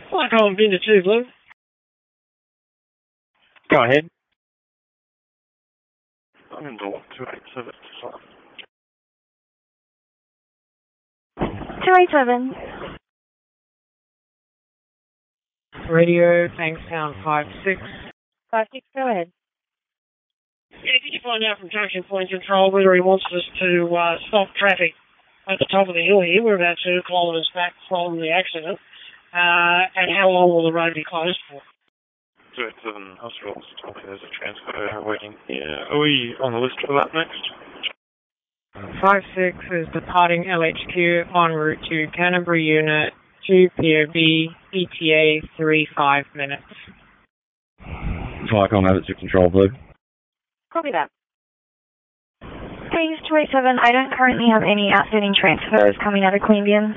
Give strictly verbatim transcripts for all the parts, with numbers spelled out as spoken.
Like I'm Vinda two, Blue. Go ahead. I'm in door two eight seven. two eight seven. Radio, thanks, sound five six. five six, go ahead. Yeah, did you find out from Junction Point Control whether he wants us to uh, stop traffic at the top of the hill here? We're about two kilometres back from the accident. Uh, and how long will the road be closed for? two eight seven Hospital told me there's a transfer waiting here. Are we on the list for that next? five six is departing L H Q en route to Canterbury Unit, two P O B, E T A, three five minutes. Viacom have it to Control, Blue. Copy that. Please, two eight seven, I don't currently have any outstanding transfers coming out of Queanbeyan.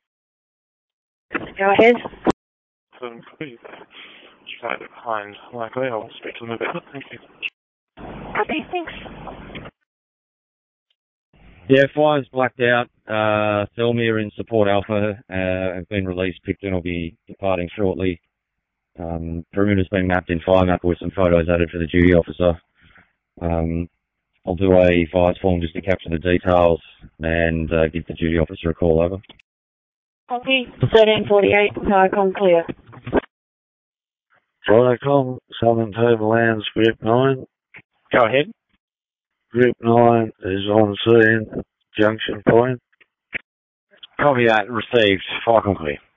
Go ahead. Um, please. Just find it behind. Likely, I'll speak to them a bit. Thank you. Copy, thanks. Yeah, Fire's blacked out. Uh, Thelmere in Support Alpha uh, have been released. Picton will be departing shortly. Um, perimeter's been mapped in Fire Map with some photos added for the duty officer. Um, I'll do a fires form just to capture the details and uh, give the duty officer a call over. Copy, thirteen forty-eight, Viacom clear. Viacom, Southern Tablelands, Group nine. Go ahead. Group nine is on scene, Junction Point. Copy that, received. Viacom clear.